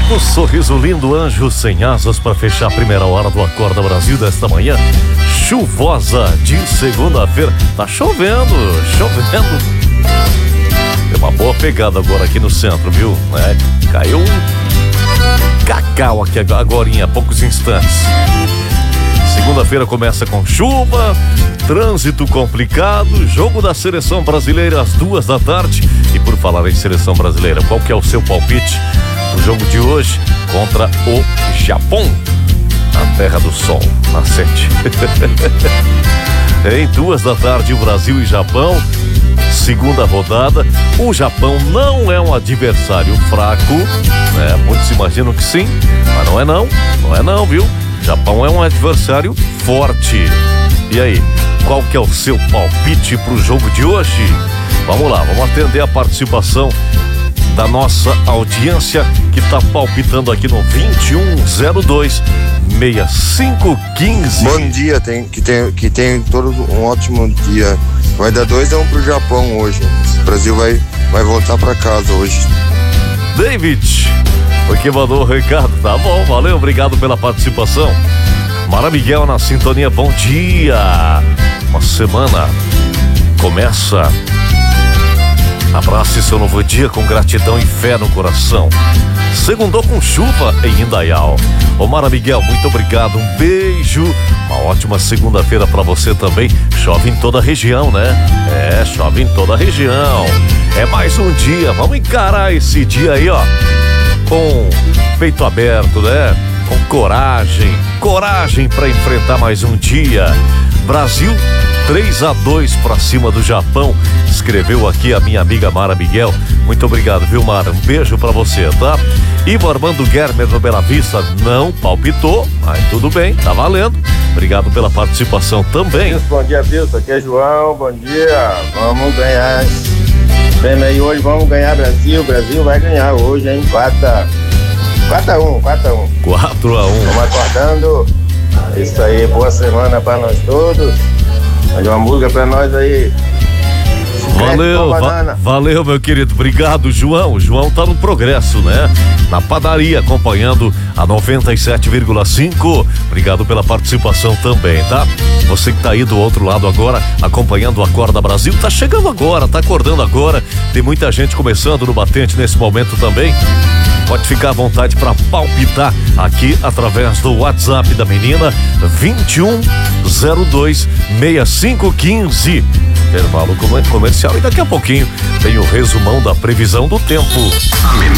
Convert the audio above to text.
Um sorriso lindo, anjo sem asas para fechar a primeira hora do Acorda Brasil desta manhã chuvosa de segunda-feira. Tá chovendo. Tem uma boa pegada agora aqui no centro, viu? Caiu um cacau aqui agorinha, há poucos instantes. Segunda-feira começa com chuva, trânsito complicado, jogo da seleção brasileira às 2h. E por falar em seleção brasileira, qual que é o seu palpite no jogo de hoje contra o Japão, na terra do sol nascente? Em 2h, o Brasil e Japão, segunda rodada. O Japão não é um adversário fraco, né? Muitos imaginam que sim, mas não é não, viu? O Japão é um adversário forte. E aí, qual que é o seu palpite pro jogo de hoje? Vamos lá, vamos atender a participação da nossa audiência que tá palpitando aqui no 2102-6515. Bom dia, que tem todo um ótimo dia. Vai dar 2-1 pro Japão hoje. O Brasil vai voltar pra casa hoje. David, porque mandou o recado. Tá bom, valeu, obrigado pela participação. Mara Miguel na sintonia, bom dia. Uma semana começa. Abrace seu novo dia com gratidão e fé no coração. Segundou com chuva em Indaial. Ô Mara Miguel, muito obrigado, um beijo. Uma ótima segunda-feira pra você também. Chove em toda a região, né? Chove em toda a região. É mais um dia, vamos encarar esse dia aí, ó, com peito aberto, né? Com coragem pra enfrentar mais um dia. Brasil 3-2 pra cima do Japão, escreveu aqui a minha amiga Mara Miguel. Muito obrigado, viu, Mara? Um beijo pra você, tá? Ivo Armando Germer no Bela Vista não palpitou, mas tudo bem, tá valendo. Obrigado pela participação também. Bom dia, Vilso, aqui é João, bom dia. Vamos ganhar. Vem aí hoje, vamos ganhar Brasil. Brasil vai ganhar hoje, hein? 4-1. 4-1. Vamos acordando. Isso aí, boa semana pra nós todos. Mande uma música pra nós aí. Valeu, meu querido. Obrigado, João. O João tá no Progresso, né? Na padaria, acompanhando a 97,5. Obrigado pela participação também, tá? Você que tá aí do outro lado agora, acompanhando o Acorda Brasil, tá chegando agora, tá acordando agora. Tem muita gente começando no batente nesse momento também. Pode ficar à vontade para palpitar aqui através do WhatsApp da menina 2102-6515. Intervalo comercial e daqui a pouquinho tem o resumão da previsão do tempo.